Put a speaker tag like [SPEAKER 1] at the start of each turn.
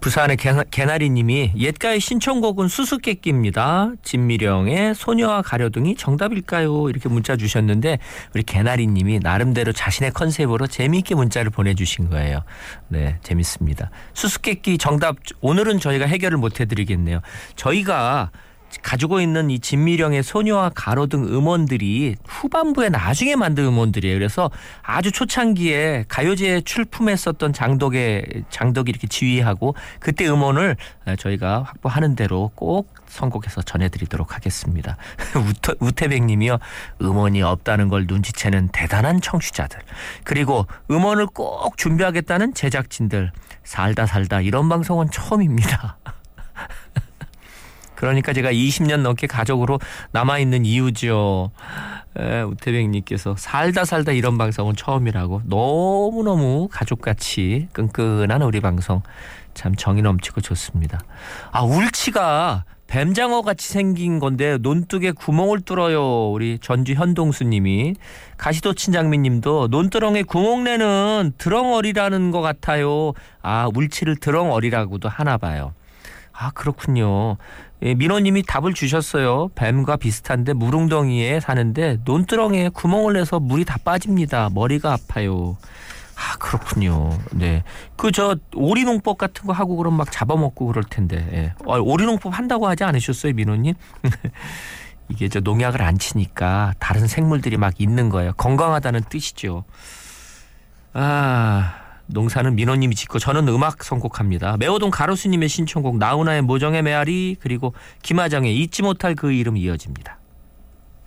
[SPEAKER 1] 부산의 개나리님이 옛가의 신청곡은 수수께끼입니다. 진미령의 소녀와 가려등이 정답일까요? 이렇게 문자 주셨는데 우리 개나리님이 나름대로 자신의 컨셉으로 재미있게 문자를 보내주신 거예요. 네, 재밌습니다. 수수께끼 정답 오늘은 저희가 해결을 못 해드리겠네요. 저희가 가지고 있는 이 진미령의 소녀와 가로등 음원들이 후반부에 나중에 만든 음원들이에요. 그래서 아주 초창기에 가요제에 출품했었던 장덕이 이렇게 지휘하고 그때 음원을 저희가 확보하는 대로 꼭 선곡해서 전해드리도록 하겠습니다. 우태백님이요. 음원이 없다는 걸 눈치채는 대단한 청취자들. 그리고 음원을 꼭 준비하겠다는 제작진들. 살다 이런 방송은 처음입니다. 그러니까 제가 20년 넘게 가족으로 남아있는 이유죠. 우태백님께서 살다 이런 방송은 처음이라고. 너무너무 가족같이 끈끈한 우리 방송. 참 정이 넘치고 좋습니다. 울치가 뱀장어 같이 생긴 건데 논둑에 구멍을 뚫어요. 우리 전주 현동수님이. 가시도 친장미님도 논두렁에 구멍 내는 드렁어리라는 것 같아요. 울치를 드렁어리라고도 하나 봐요. 그렇군요. 민호님이 답을 주셨어요. 뱀과 비슷한데 물웅덩이에 사는데 논두렁에 구멍을 내서 물이 다 빠집니다. 머리가 아파요. 그렇군요. 네. 오리농법 같은 거 하고 그럼 막 잡아먹고 그럴 텐데. 예. 오리농법 한다고 하지 않으셨어요, 민호님? 이게 농약을 안 치니까 다른 생물들이 막 있는 거예요. 건강하다는 뜻이죠. 농사는 민호님이 짓고 저는 음악 선곡합니다. 매호동 가로수님의 신청곡 나훈아의 모정의 메아리 그리고 김하정의 잊지 못할 그 이름 이어집니다.